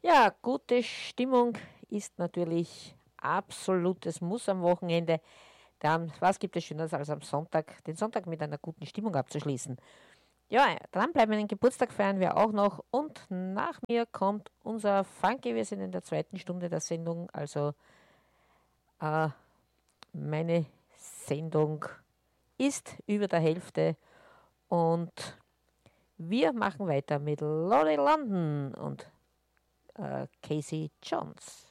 Ja, gute Stimmung ist natürlich absolutes Muss am Wochenende. Was gibt es Schöneres als am Sonntag, den Sonntag mit einer guten Stimmung abzuschließen? Ja, dranbleiben, den Geburtstag feiern wir auch noch und nach mir kommt unser Funky. Wir sind in der zweiten Stunde der Sendung, also meine Sendung ist über der Hälfte und wir machen weiter mit Lolly London und Casey Jones.